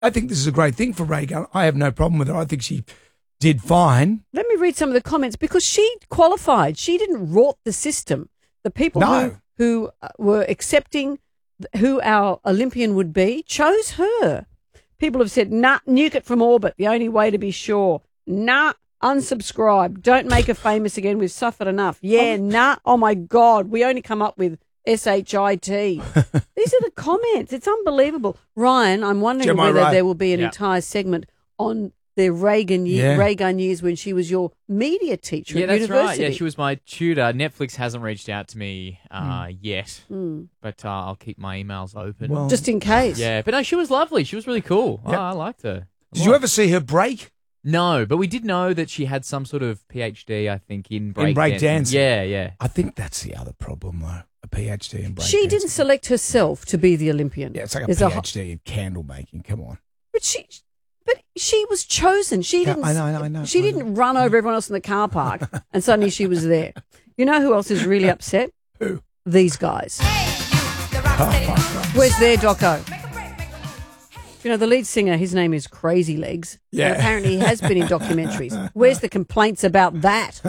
I think this is a great thing for Reagan. I have no problem with her. I think she did fine. Let me read some of the comments because she qualified. She didn't rort the system. The people who were accepting who our Olympian would be chose her. People have said, nah, nuke it from orbit, the only way to be sure. Nah, unsubscribe. Don't make her famous again. We've suffered enough. Yeah, nah. Oh, my God. We only come up with SHIT. These are the comments. It's unbelievable. Ryan, I'm wondering whether there will be an entire segment on the Reagan years when she was your media teacher at university. That's right. Yeah, she was my tutor. Netflix hasn't reached out to me yet, but I'll keep my emails open. Well, just in case. Yeah, but no, she was lovely. She was really cool. Yep. I liked her. Did you ever see her break? No, but we did know that she had some sort of PhD, I think, in break dancing. Yeah. I think that's the other problem, though. A PhD in break She didn't select herself to be the Olympian. Yeah, it's like a PhD in candle making. Come on. But she was chosen. She didn't. I know. She didn't run over everyone else in the car park and suddenly she was there. You know who else is really upset? Who? These guys. Where's their doco? You know, the lead singer, his name is Crazy Legs. Yeah. And apparently he has been in documentaries. Where's the complaints about that?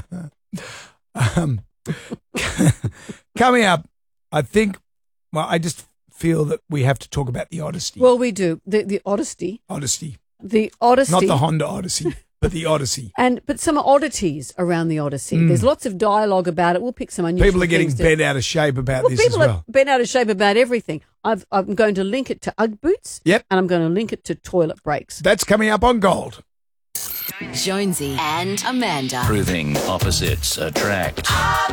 Coming up, I just feel that we have to talk about the Odyssey. Well, we do. The Odyssey. Odyssey. The Odyssey. Not the Honda Odyssey, but the Odyssey. But some oddities around the Odyssey. There's lots of dialogue about it. We'll pick some unusual People are getting bent out of shape about this as well. People are bent out of shape about everything. I'm going to link it to Ugg boots. Yep. And I'm going to link it to toilet breaks. That's coming up on Gold. Jonesy and Amanda. Proving opposites attract.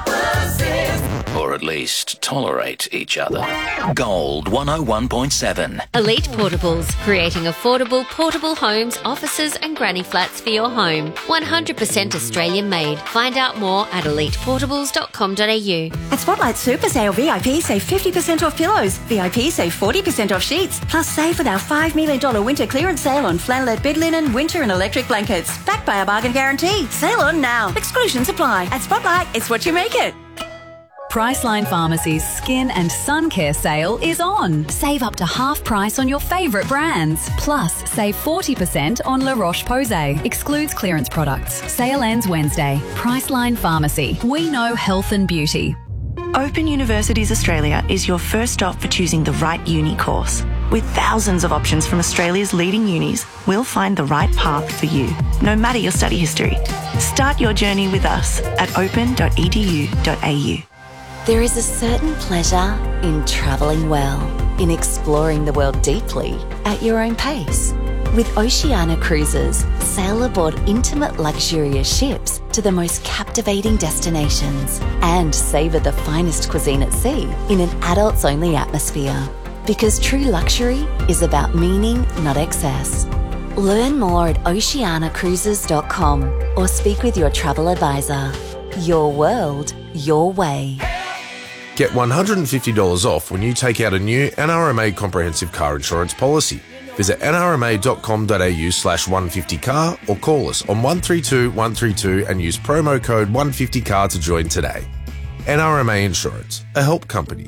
Or at least tolerate each other. Gold 101.7. Elite Portables, creating affordable portable homes, offices and granny flats for your home. 100% Australian made. Find out more at eliteportables.com.au. At Spotlight Super Sale, VIP save 50% off pillows. VIP save 40% off sheets. Plus save with our $5 million winter clearance sale on flannelette bed linen, winter and electric blankets. Backed by a bargain guarantee. Sale on now. Exclusions apply. At Spotlight, it's what you make it. Priceline Pharmacy's Skin and Sun Care sale is on. Save up to half price on your favourite brands. Plus, save 40% on La Roche-Posay. Excludes clearance products. Sale ends Wednesday. Priceline Pharmacy. We know health and beauty. Open Universities Australia is your first stop for choosing the right uni course. With thousands of options from Australia's leading unis, we'll find the right path for you, no matter your study history. Start your journey with us at open.edu.au. There is a certain pleasure in travelling well, in exploring the world deeply at your own pace. With Oceania Cruises, sail aboard intimate luxurious ships to the most captivating destinations and savour the finest cuisine at sea in an adults-only atmosphere. Because true luxury is about meaning, not excess. Learn more at oceanacruises.com or speak with your travel advisor. Your world, your way. Get $150 off when you take out a new NRMA comprehensive car insurance policy. Visit nrma.com.au/150car or call us on 132 132 and use promo code 150car to join today. NRMA Insurance, a help company.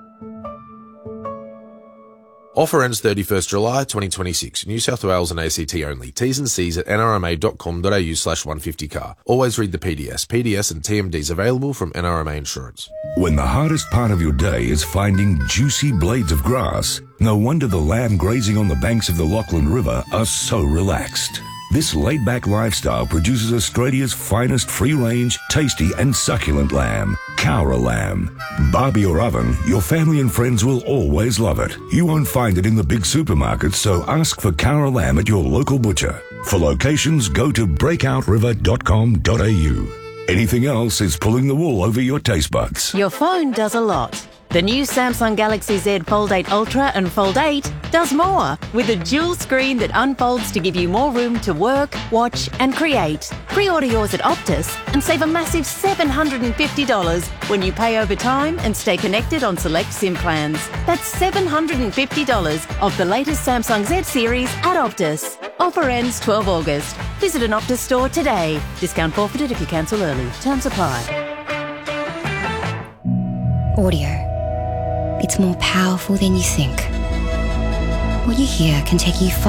Offer ends 31st July 2026. New South Wales and ACT only. T's and C's at nrma.com.au/150car. Always read the PDS. PDS and TMDs available from NRMA Insurance. When the hardest part of your day is finding juicy blades of grass, no wonder the lamb grazing on the banks of the Lachlan River are so relaxed. This laid-back lifestyle produces Australia's finest free-range, tasty and succulent lamb, Cowra lamb. Barbie or oven, your family and friends will always love it. You won't find it in the big supermarkets, so ask for Cowra lamb at your local butcher. For locations, go to breakout.river.com.au. Anything else is pulling the wool over your taste buds. Your phone does a lot. The new Samsung Galaxy Z Fold 8 Ultra and Fold 8 does more, with a dual screen that unfolds to give you more room to work, watch and create. Pre-order yours at Optus and save a massive $750 when you pay over time and stay connected on select SIM plans. That's $750 of the latest Samsung Z series at Optus. Offer ends 12 August. Visit an Optus store today. Discount forfeited if you cancel early. Terms apply. Audio. It's more powerful than you think. What you hear can take you